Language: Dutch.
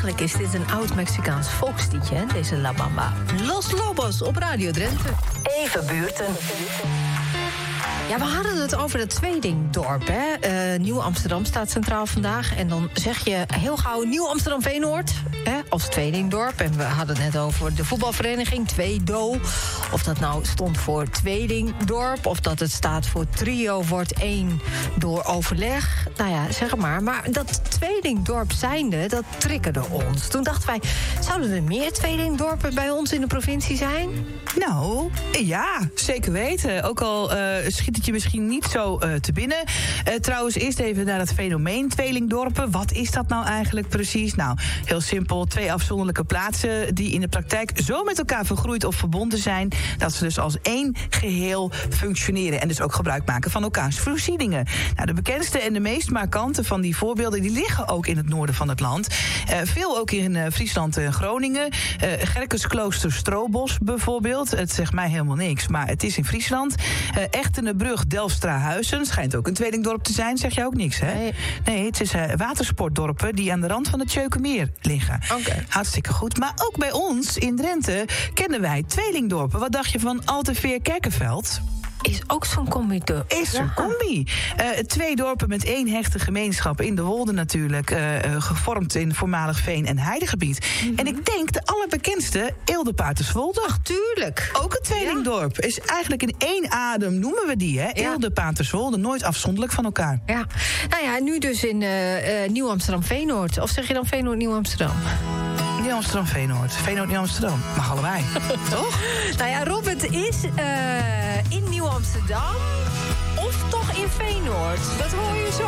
eigenlijk is dit een oud Mexicaans volksliedje, hè? Deze La Bamba. Los Lobos op Radio Drenthe. Even buurten. Ja, we hadden het over het Tweedingdorp, hè. Nieuw-Amsterdam staat centraal vandaag. En dan zeg je heel gauw Nieuw-Amsterdam-Veenoord, hè, als Tweedingdorp. En we hadden het net over de voetbalvereniging, Tweedo. Of dat nou stond voor Tweedingdorp, of dat het staat voor trio wordt één door overleg. Nou ja, zeg maar. Maar dat Tweedingdorp zijnde, dat triggerde ons. Toen dachten wij, zouden er meer Tweedingdorpen bij ons in de provincie zijn? Nou, ja, zeker weten. Ook al schiet het je misschien niet zo te binnen. Trouwens, eerst even naar het fenomeen tweelingdorpen. Wat is dat nou eigenlijk precies? Nou, heel simpel. 2 afzonderlijke plaatsen die in de praktijk zo met elkaar vergroeid of verbonden zijn, dat ze dus als één geheel functioneren en dus ook gebruik maken van elkaars voorzieningen. Nou, de bekendste en de meest markante van die voorbeelden die liggen ook in het noorden van het land. Veel ook in Friesland en Groningen. Gerkesklooster Stroobos bijvoorbeeld. Het zegt mij helemaal niks, maar het is in Friesland. Echtenenbrug Delfstra-Huizen. Schijnt ook een tweelingdorp te zijn, zeg je ook niks, hè? Nee, het is watersportdorpen die aan de rand van het Tjeukenmeer liggen. Okay. Hartstikke goed. Maar ook bij ons in Drenthe kennen wij tweelingdorpen. Wat dacht je van Alteveer-Kerkenveld? Is ook zo'n combi. Is een combi. 2 dorpen met 1 hechte gemeenschap in de Wolde natuurlijk. Gevormd in voormalig veen- en heidegebied. Mm-hmm. En ik denk de allerbekendste, Eelde-Paterswolde. Ach, tuurlijk. Ook een tweelingdorp. Ja. Is eigenlijk in 1 adem noemen we die, hè? Ja. Eelde-Paterswolde, nooit afzonderlijk van elkaar. Ja. Nou ja, nu dus in Nieuw-Amsterdam-Veenoord. Of zeg je dan Veenoord-Nieuw-Amsterdam? Nieuw-Amsterdam-Veenoord. Veenoord-Nieuw-Amsterdam. Mag allebei. Toch? Nou ja, Rob, het is in Nieuw-Amsterdam of toch in Veenoord? Dat hoor je zo.